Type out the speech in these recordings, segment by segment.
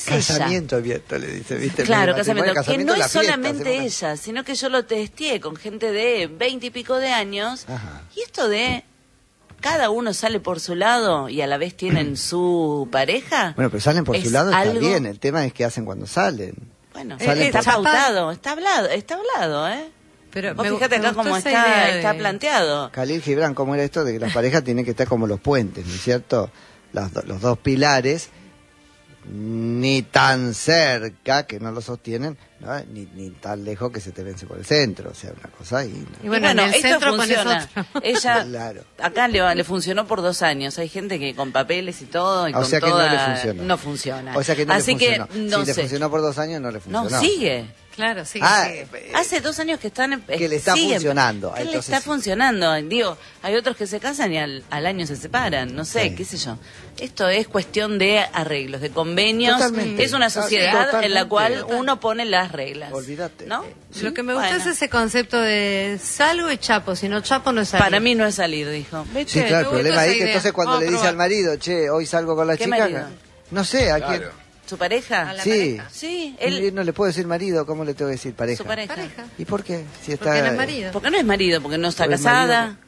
Casamiento abierto, le dice, ¿viste? Claro, casamiento Que no es la fiesta, solamente ella, sino que yo lo testeé con gente de 20 y pico de años. Ajá. Y esto de cada uno sale por su lado y a la vez tienen su pareja. Bueno, pero salen por es su lado, está algo... bien. El tema es qué hacen cuando salen. Bueno, Salen está por- pautado, está hablado, ¿eh? Pero Vos me fíjate acá gustó cómo esa está idea de- planteado. Khalil Gibran, ¿cómo era esto de que las parejas tienen que estar como los puentes, ¿no es cierto? Los dos pilares, ni tan cerca que no lo sostienen, ¿no? ni tan lejos que se te vence por el centro, o sea, una cosa ahí. Y bueno, en el esto centro pones funciona. otro. Ella, Claro. acá le funcionó por 2 años. Hay gente que con papeles y todo, y O con sea que no toda... le funcionó. No funciona. O sea que no Así le funcionó. que, no si le sé. funcionó por 2 años, no le funcionó. No, sigue. Claro, sí. Hace 2 años que están... que le está siguen. funcionando. Que le Entonces, está funcionando. Digo, hay otros que se casan y al año se separan. No sé, Sí. qué sé yo. Esto es cuestión de arreglos, de convenios. Totalmente. Es una sociedad en la Totalmente. cual uno pone las reglas. Olvídate. ¿No? Lo que me gusta Bueno. es ese concepto de salgo y chapo, si no chapo no es salir. Para mí no es salir, dijo. ¿Viste? Sí, claro, el Me problema gustó ahí esa que idea. entonces cuando Vamos le a dice probar. al marido, che, hoy salgo con la ¿Qué chica, marido? no sé, ¿a quién? ¿Su pareja? A la Sí. pareja. Sí, Él él... no le puedo decir marido, ¿cómo le tengo que decir pareja? Su pareja. Pareja. ¿Y por qué? Si está... Porque no es marido. Porque no es marido, porque no está Porque es casada. marido.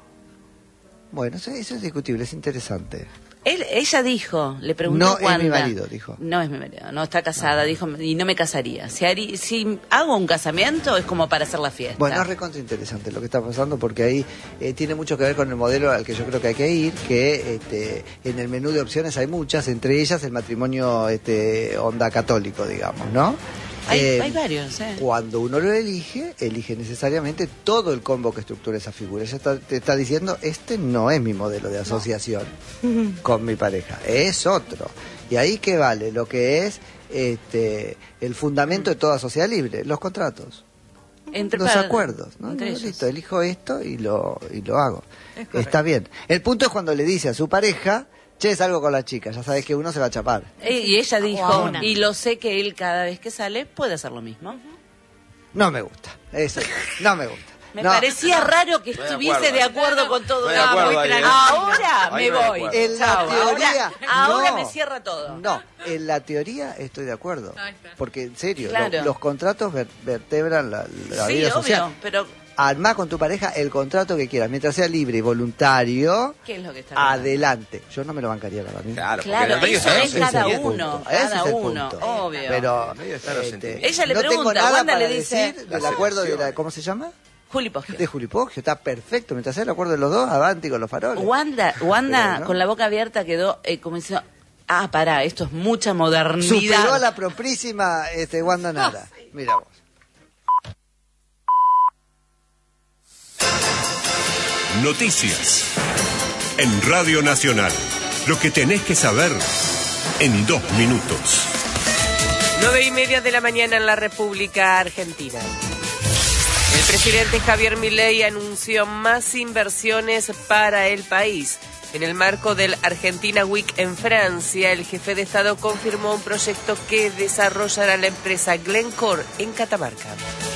Bueno, eso es discutible, es interesante. Ella dijo, le preguntó No es Wanda. mi marido, dijo. No es mi marido, no está casada, dijo, y no me casaría. Si hago un casamiento es como para hacer la fiesta. Bueno, es recontra interesante lo que está pasando porque ahí tiene mucho que ver con el modelo al que yo creo que hay que ir, que en el menú de opciones hay muchas, entre ellas el matrimonio onda católico, digamos, ¿no? Hay varios, ¿eh? Cuando uno lo elige necesariamente todo el combo que estructura esa figura. Ella te está diciendo, este no es mi modelo de asociación con mi pareja, es otro. Y ahí que vale lo que es el fundamento de toda sociedad libre, los contratos. Los acuerdos, ¿no? Entre No, ellos. listo, elijo esto y lo hago. Es correcto. Está bien. El punto es cuando le dice a su pareja, che, salgo con la chica, ya sabes que uno se va a chapar. Y ella a dijo, una. y lo sé que él cada vez que sale puede hacer lo mismo. No me gusta, eso, no me gusta. Me No. parecía raro que Estoy de estuviese acuerdo. de acuerdo con todo. Estoy de acuerdo muy ahí, tranquilo. Ahora Ahí me no me voy. acuerdo. En la Chao. teoría, Ahora no. me cierra todo. No, en la teoría estoy de acuerdo. Ahí está. Porque en serio, Claro. los contratos vertebran la Sí, vida obvio, social. pero Armá con tu pareja el contrato que quieras, mientras sea libre y voluntario, ¿qué es lo que está hablando? adelante. Yo no me lo bancaría, la verdad. Claro, porque Claro, en el medio eso está es los cada sentimientos. uno, Ese cada es el uno, punto. obvio. Pero Ahí están los sentimientos. Ella le no tengo pregunta, nada Wanda para le dice- decir La del acuerdo de selección. ¿cómo se llama? Juli Poggio. De Juli Poggio, está perfecto. Mientras sea el acuerdo de los dos, avanti con los faroles. Wanda Pero, ¿no? con la boca abierta quedó como diciendo, pará, esto es mucha modernidad. Superó a la proprísima Wanda Nara. Mira vos. Noticias. En Radio Nacional. Lo que tenés que saber en 2 minutos. 9:30 de la mañana en la República Argentina. El presidente Javier Milei anunció más inversiones para el país. En el marco del Argentina Week en Francia, el jefe de Estado confirmó un proyecto que desarrollará la empresa Glencore en Catamarca.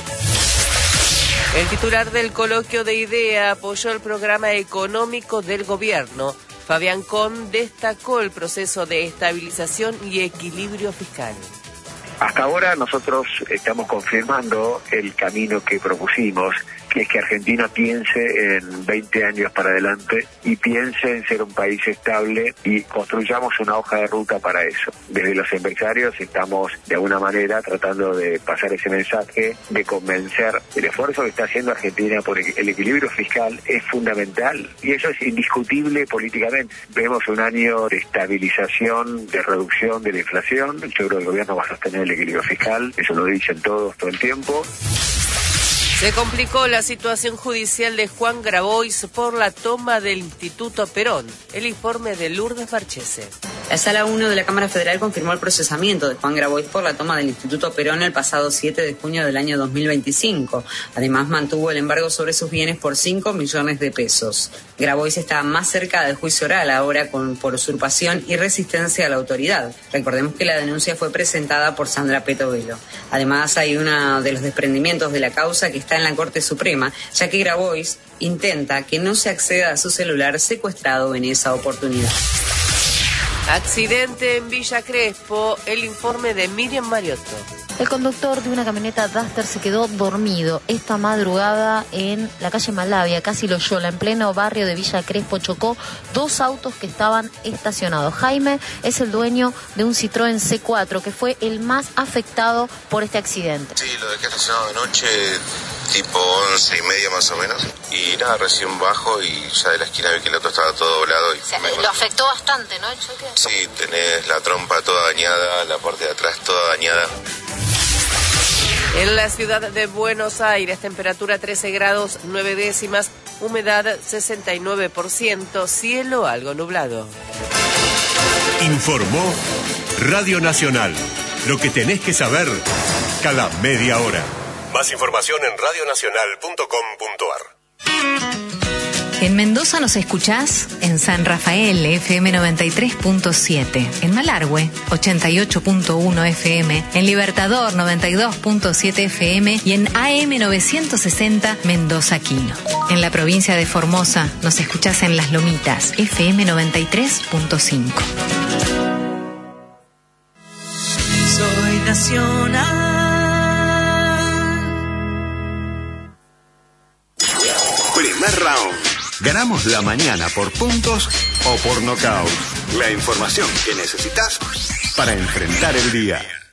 El titular del coloquio de IDEA apoyó el programa económico del gobierno. Fabián Con destacó el proceso de estabilización y equilibrio fiscal. Hasta ahora nosotros estamos confirmando el camino que propusimos, que es que Argentina piense en 20 años para adelante y piense en ser un país estable y construyamos una hoja de ruta para eso. Desde los empresarios estamos de alguna manera tratando de pasar ese mensaje, de convencer. El esfuerzo que está haciendo Argentina por el equilibrio fiscal es fundamental y eso es indiscutible políticamente. Vemos un año de estabilización, de reducción de la inflación. Yo creo que el gobierno va a sostener el equilibrio fiscal, eso lo dicen todos todo el tiempo. Se complicó la situación judicial de Juan Grabois por la toma del Instituto Perón. El informe de Lourdes Marchese. La Sala 1 de la Cámara Federal confirmó el procesamiento de Juan Grabois por la toma del Instituto Perón el pasado 7 de junio del año 2025. Además, mantuvo el embargo sobre sus bienes por 5 millones de pesos. Grabois está más cerca del juicio oral ahora por usurpación y resistencia a la autoridad. Recordemos que la denuncia fue presentada por Sandra Petovelo. Además, hay uno de los desprendimientos de la causa que está en la Corte Suprema, ya que Grabois intenta que no se acceda a su celular secuestrado en esa oportunidad. Accidente en Villa Crespo, el informe de Miriam Mariotto. El conductor de una camioneta Duster se quedó dormido esta madrugada en la calle Malavia, casi Loyola, en pleno barrio de Villa Crespo. Chocó dos autos que estaban estacionados. Jaime es el dueño de un Citroën C4, que fue el más afectado por este accidente. Sí, lo dejé estacionado anoche, tipo 11:30 más o menos. Y nada, recién bajo y ya de la esquina vi que el auto estaba todo doblado. Y lo afectó bastante, ¿no, el choque? Sí, tenés la trompa toda dañada, la parte de atrás toda dañada. En la ciudad de Buenos Aires, temperatura 13 grados 9 décimas, humedad 69%, cielo algo nublado. Informó Radio Nacional. Lo que tenés que saber cada media hora. Más información en radionacional.com.ar. En Mendoza nos escuchás en San Rafael, FM 93.7, en Malargüe, 88.1 FM, en Libertador, 92.7 FM y en AM 960 Mendoza Quino. En la provincia de Formosa nos escuchás en Las Lomitas, FM 93.5. Soy nacional. Primer round. Ganamos la mañana por puntos o por nocaut. La información que necesitas para enfrentar el día.